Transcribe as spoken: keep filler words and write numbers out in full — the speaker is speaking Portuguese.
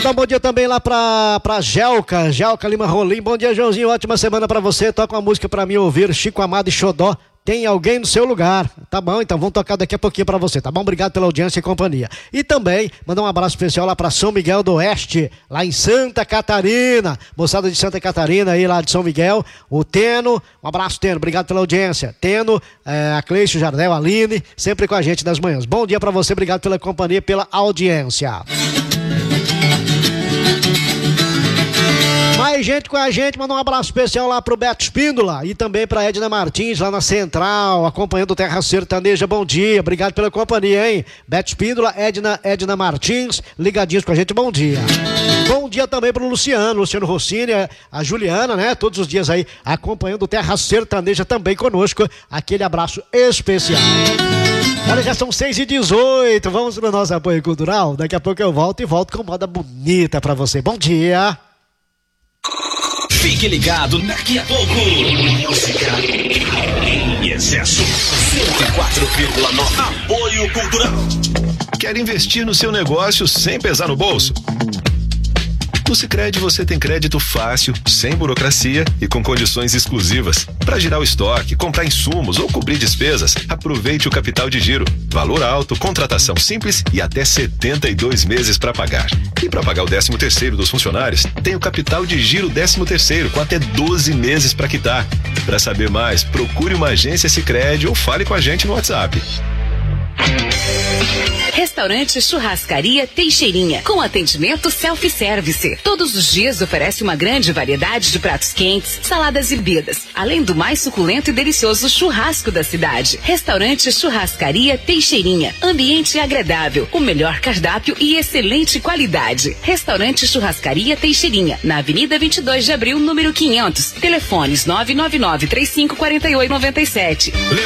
Mandar um bom dia também lá pra, pra Gelca, Gelca Lima Rolim. Bom dia, Joãozinho, ótima semana pra você. Toca uma música pra mim ouvir, Chico Amado e Xodó. Tem alguém no seu lugar, tá bom? Então vamos tocar daqui a pouquinho pra você, tá bom? Obrigado pela audiência e companhia. E também mandar um abraço especial lá pra São Miguel do Oeste, lá em Santa Catarina, moçada de Santa Catarina aí lá de São Miguel, o Teno, um abraço Teno, obrigado pela audiência. Teno, é, a Cleixe, o Jardel, a Aline, sempre com a gente das manhãs. Bom dia pra você, obrigado pela companhia e pela audiência. Mais gente com a gente, manda um abraço especial lá pro Beto Espíndola e também pra Edna Martins lá na Central, acompanhando Terra Sertaneja. Bom dia, obrigado pela companhia, hein? Beto Espíndola, Edna, Edna Martins, ligadinhos com a gente, bom dia. Bom dia também pro Luciano, Luciano Rossini, a Juliana, né? Todos os dias aí acompanhando Terra Sertaneja também conosco, aquele abraço especial. Olha, já são seis e dezoito, vamos pro nosso apoio cultural, daqui a pouco eu volto e volto com moda bonita pra você. Bom dia. Fique ligado, daqui a pouco. Música em excesso. cento e quatro vírgula nove. Apoio cultural. Quer investir no seu negócio sem pesar no bolso? No Sicredi você tem crédito fácil, sem burocracia e com condições exclusivas. Para girar o estoque, comprar insumos ou cobrir despesas, aproveite o capital de giro. Valor alto, contratação simples e até setenta e dois meses para pagar. E para pagar o décimo terceiro dos funcionários, tem o capital de giro décimo terceiro com até doze meses para quitar. Para saber mais, procure uma agência Sicredi ou fale com a gente no WhatsApp. Restaurante Churrascaria Teixeirinha, com atendimento self-service. Todos os dias oferece uma grande variedade de pratos quentes, saladas e bebidas, além do mais suculento e delicioso churrasco da cidade. Restaurante Churrascaria Teixeirinha, ambiente agradável, o melhor cardápio e excelente qualidade. Restaurante Churrascaria Teixeirinha, na Avenida vinte e dois de abril, número quinhentos. Telefones nove nove nove, três cinco quatro oito, nove sete.